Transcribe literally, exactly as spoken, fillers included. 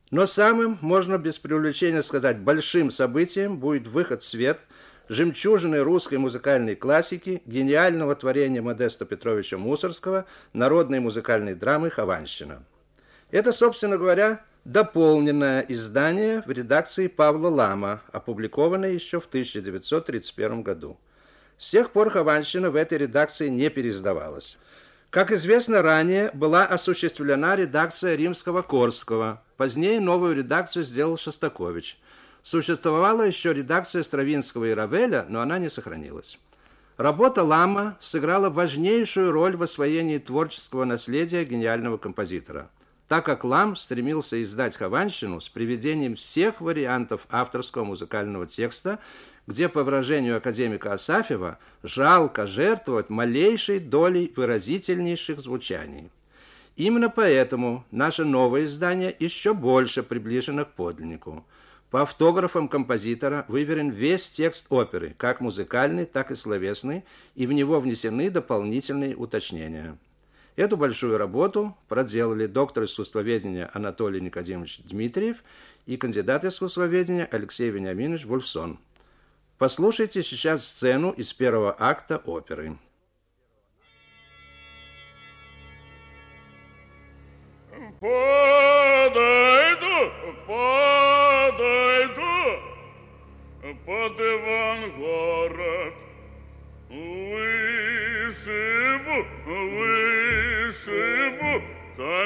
Но самым, можно без преувеличения сказать, большим событием будет выход в свет жемчужины русской музыкальной классики, гениального творения Модеста Петровича Мусоргского, народной музыкальной драмы «Хованщина». Это, собственно говоря, дополненное издание в редакции Павла Лама, опубликованное еще в тысяча девятьсот тридцать первом году. С тех пор «Хованщина» в этой редакции не переиздавалась. Как известно, ранее была осуществлена редакция Римского-Корского. Позднее новую редакцию сделал Шостакович. Существовала еще редакция Стравинского и Равеля, но она не сохранилась. Работа Лама сыграла важнейшую роль в освоении творческого наследия гениального композитора, так как Лам стремился издать «Хованщину» с приведением всех вариантов авторского музыкального текста, где, по выражению академика Асафьева, жалко жертвовать малейшей долей выразительнейших звучаний. Именно поэтому наше новое издание еще больше приближено к подлиннику. По автографам композитора выверен весь текст оперы, как музыкальный, так и словесный, и в него внесены дополнительные уточнения. Эту большую работу проделали доктор искусствоведения Анатолий Никодимович Дмитриев и кандидат искусствоведения Алексей Вениаминович Вульфсон. Послушайте сейчас сцену из первого акта оперы. Подойду, подойду под Ивангород, вышибу, вышибу